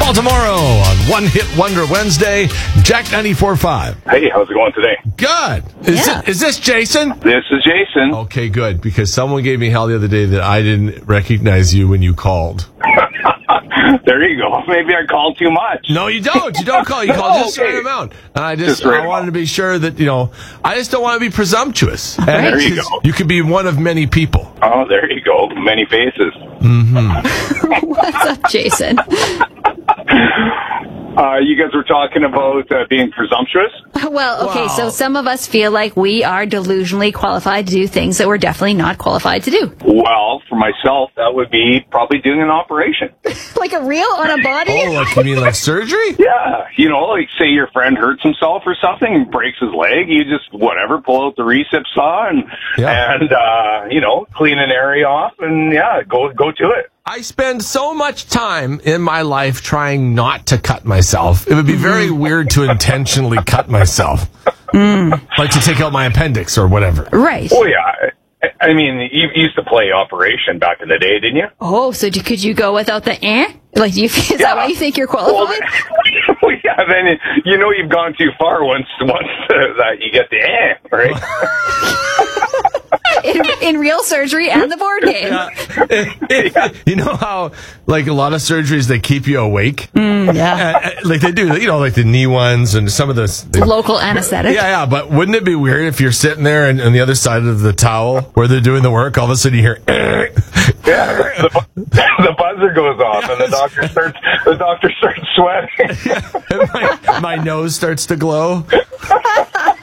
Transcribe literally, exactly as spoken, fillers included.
Baseball tomorrow on One Hit Wonder Wednesday. Jack ninety-four point five. Hey, how's it going today? Good. Is, Yeah. it, is this Jason? This is Jason. Okay, good. Because someone gave me hell the other day that I didn't recognize you when you called. There you go. Maybe I called too much. No, you don't. You don't call. You call Oh, just okay. the right amount. And I just, Just the right I wanted amount. to be sure that, you know, I just don't want to be presumptuous. And There you it's- go. You could be one of many people. Oh, there you go. Many faces. What's up, Jason? Uh, you guys were talking about uh, being presumptuous. Well, okay, Wow. so some of us feel like we are delusionally qualified to do things that we're definitely not qualified to do. Well, for myself, that would be probably doing an operation. Like a reel on a body? Oh, like you mean like surgery? Yeah, you know, like say your friend hurts himself or something and breaks his leg, you just whatever pull out the recip saw and Yeah. and uh, you know clean an area off and yeah, go go to it. I spend so much time in my life trying not to cut myself. It would be very weird to intentionally cut myself. Like to take out my appendix or whatever. Right. Oh yeah, I, I mean you used to play Operation back in the day, didn't you? Oh, so do, could you go without the eh? Like, do you, is that Yeah. why you think you're Well, qualified? well, yeah, then it, you know you've gone too far once once uh, that you get the eh, right? in, in real surgery and the board game. You know how, like, a lot of surgeries, they keep you awake? Yeah. Uh, uh, like they do, you know, like the knee ones and some of the... the Local anesthetic. yeah, yeah, but wouldn't it be weird if you're sitting there and on the other side of the towel where they're doing the work, all of a sudden you hear... "Eh." Yeah, the, bu- the buzzer goes off and the doctor starts the doctor starts sweating. and my, my nose starts to glow.